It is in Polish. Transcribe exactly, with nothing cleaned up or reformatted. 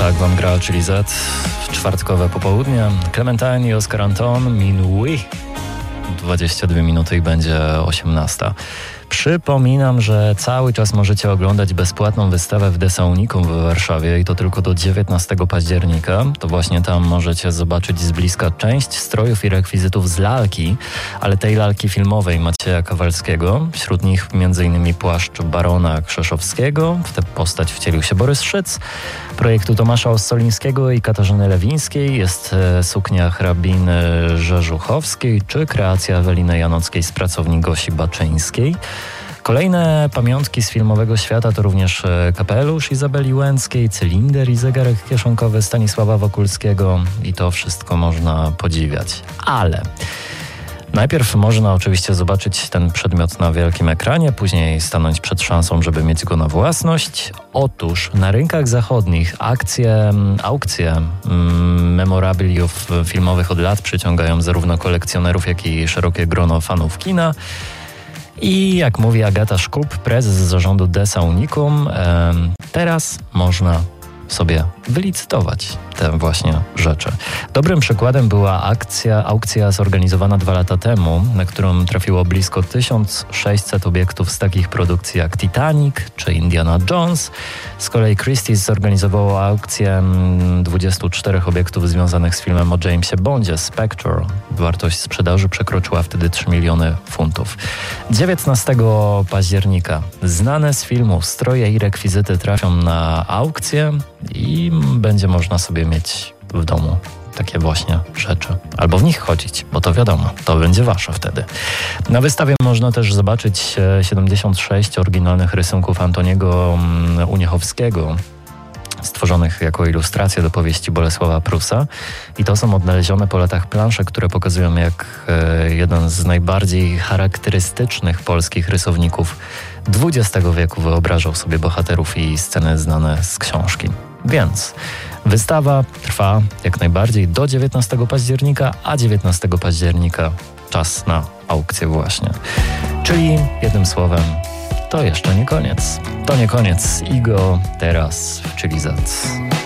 Tak wam gra Chili Z w czwartkowe popołudnie. Clementine i Oscar Anton, Minuit. dwadzieścia dwie minuty i będzie osiemnasta. Przypominam, że cały czas możecie oglądać bezpłatną wystawę w Desaunikum w Warszawie i to tylko do dziewiętnastego października. To właśnie tam możecie zobaczyć z bliska część strojów i rekwizytów z lalki, ale tej lalki filmowej Macieja Kowalskiego. Wśród nich m.in. płaszcz Barona Krzeszowskiego, w tę postać wcielił się Borys Szyc. Projektu Tomasza Ossolińskiego i Katarzyny Lewińskiej jest e, suknia hrabiny Rzeżuchowskiej czy kreacja Eweliny Janockiej z pracowni Gosi Baczyńskiej. Kolejne pamiątki z filmowego świata to również kapelusz Izabeli Łęckiej, cylinder i zegarek kieszonkowy Stanisława Wokulskiego i to wszystko można podziwiać. Ale najpierw można oczywiście zobaczyć ten przedmiot na wielkim ekranie, później stanąć przed szansą, żeby mieć go na własność. Otóż na rynkach zachodnich akcje, aukcje mm, memorabiliów filmowych od lat przyciągają zarówno kolekcjonerów, jak i szerokie grono fanów kina. I jak mówi Agata Szkup, prezes zarządu Desaunikum, e, teraz można sobie wylicytować te właśnie rzeczy. Dobrym przykładem była akcja, aukcja zorganizowana dwa lata temu, na którą trafiło blisko tysiąc sześćset obiektów z takich produkcji jak Titanic czy Indiana Jones. Z kolei Christie's zorganizowało aukcję dwudziestu czterech obiektów związanych z filmem o Jamesie Bondzie, Spectre. Wartość sprzedaży przekroczyła wtedy trzy miliony funtów. dziewiętnastego października znane z filmu stroje i rekwizyty trafią na aukcję i będzie można sobie mieć w domu takie właśnie rzeczy. Albo w nich chodzić, bo to wiadomo, to będzie wasze wtedy. Na wystawie można też zobaczyć siedemdziesiąt sześć oryginalnych rysunków Antoniego Uniechowskiego, stworzonych jako ilustracje do powieści Bolesława Prusa. I to są odnalezione po latach plansze, które pokazują, jak e, jeden z najbardziej charakterystycznych polskich rysowników dwudziestego wieku wyobrażał sobie bohaterów i sceny znane z książki. Więc wystawa trwa jak najbardziej do dziewiętnastego października, a dziewiętnastego października czas na aukcję właśnie. Czyli jednym słowem, to jeszcze nie koniec. To nie koniec. Igo teraz w Chili Z.